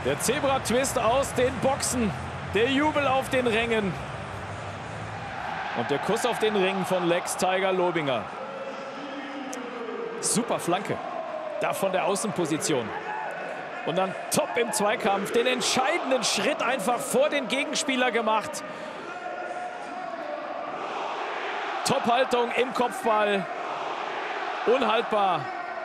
Der Zebra-Twist aus den Boxen. Der Jubel auf den Rängen. Und der Kuss auf den Ring von Lex Tiger Lobinger. Super Flanke. Da von der Außenposition. Und dann top im Zweikampf. Den entscheidenden Schritt einfach vor den Gegenspieler gemacht. Top-Haltung im Kopfball. Unhaltbar.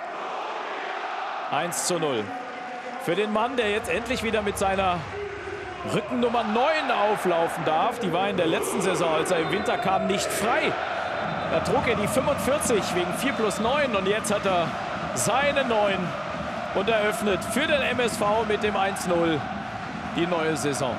1:0. Für den Mann, der jetzt endlich wieder mit seiner Rückennummer 9 auflaufen darf. Die war in der letzten Saison, als er im Winter kam, nicht frei. Da trug er die 45 wegen 4+9 und jetzt hat er seine 9 und eröffnet für den MSV mit dem 1:0 die neue Saison.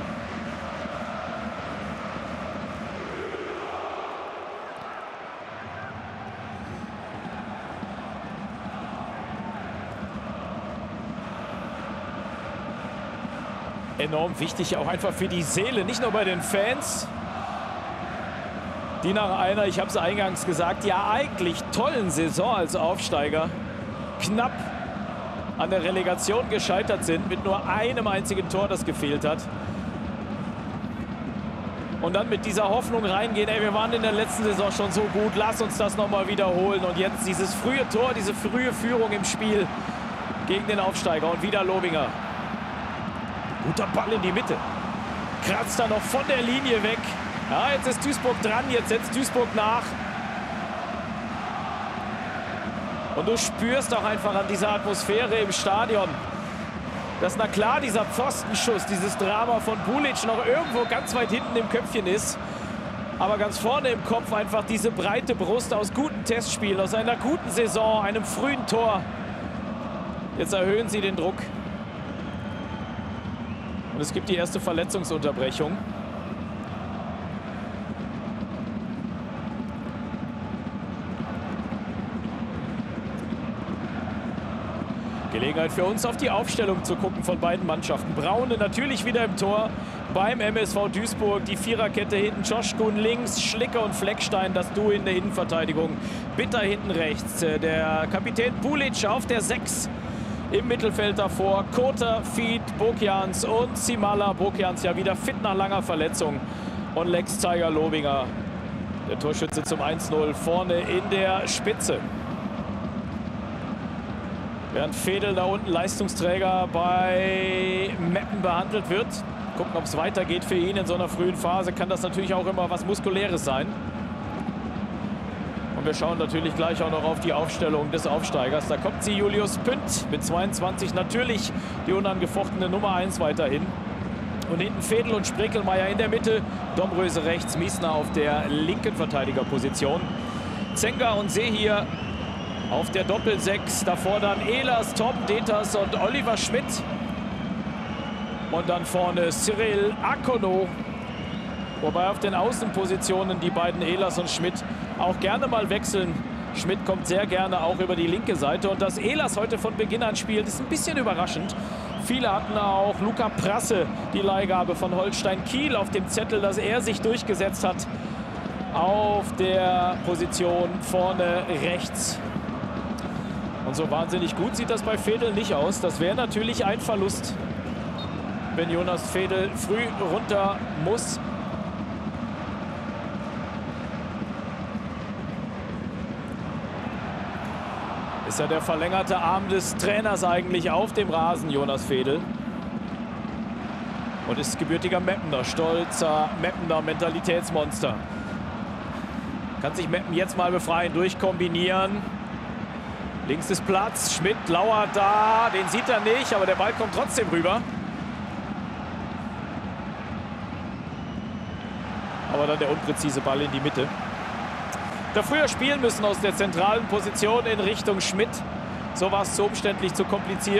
Enorm wichtig, auch einfach für die Seele, nicht nur bei den Fans, die nach einer, ich habe es eingangs gesagt, ja eigentlich tollen Saison als Aufsteiger knapp an der Relegation gescheitert sind, mit nur einem einzigen Tor, das gefehlt hat. Und dann mit dieser Hoffnung reingehen, ey, wir waren in der letzten Saison schon so gut, lass uns das nochmal wiederholen. Und jetzt dieses frühe Tor, diese frühe Führung im Spiel gegen den Aufsteiger. Und wieder Lobinger. Guter Ball in die Mitte. Kratzt er noch von der Linie weg. Ja, jetzt ist Duisburg dran, jetzt setzt Duisburg nach. Und du spürst auch einfach an dieser Atmosphäre im Stadion, dass, na klar, dieser Pfostenschuss, dieses Drama von Pulic noch irgendwo ganz weit hinten im Köpfchen ist. Aber ganz vorne im Kopf einfach diese breite Brust aus guten Testspielen, aus einer guten Saison, einem frühen Tor. Jetzt erhöhen sie den Druck. Und es gibt die erste Verletzungsunterbrechung. Gelegenheit für uns, auf die Aufstellung zu gucken von beiden Mannschaften. Braune natürlich wieder im Tor beim MSV Duisburg. Die Viererkette hinten, Joschkun links, Schlicker und Fleckstein, das Duo in der Innenverteidigung. Bitter hinten rechts. Der Kapitän Pulic auf der 6. Im Mittelfeld davor Kota, Fied, Bokjans und Simala. Bokjans ja wieder fit nach langer Verletzung. Und Lex Tiger Lobinger, der Torschütze zum 1:0, vorne in der Spitze. Während Fedel da unten Leistungsträger bei Meppen behandelt wird. Gucken, ob es weitergeht für ihn in so einer frühen Phase. Kann das natürlich auch immer was Muskuläres sein. Wir schauen natürlich gleich auch noch auf die Aufstellung des Aufsteigers. Da kommt sie, Julius Pünd mit 22, natürlich die unangefochtene Nummer 1 weiterhin. Und hinten Fedel und Sprickelmeier in der Mitte, Domröse rechts, Miesner auf der linken Verteidigerposition. Zenga und Sehir auf der Doppel-6, davor dann Ehlers, Tom Deters und Oliver Schmidt. Und dann vorne Cyril Akono. Wobei auf den Außenpositionen die beiden Ehlers und Schmidt auch gerne mal wechseln. Schmidt kommt sehr gerne auch über die linke Seite. Und dass Ehlers heute von Beginn an spielt, ist ein bisschen überraschend. Viele hatten auch Luca Prasse, die Leihgabe von Holstein Kiel, auf dem Zettel, dass er sich durchgesetzt hat auf der Position vorne rechts. Und so wahnsinnig gut sieht das bei Fedel nicht aus. Das wäre natürlich ein Verlust, wenn Jonas Fedel früh runter muss. Ist ja der verlängerte Arm des Trainers eigentlich auf dem Rasen, Jonas Fedel. Und ist gebürtiger Meppener, stolzer Meppener Mentalitätsmonster. Kann sich Meppen jetzt mal befreien, durchkombinieren. Links ist Platz, Schmidt lauert da, den sieht er nicht, aber der Ball kommt trotzdem rüber. Aber dann der unpräzise Ball in die Mitte. Da früher spielen müssen aus der zentralen Position in Richtung Schmidt. So war es zu umständlich, zu kompliziert.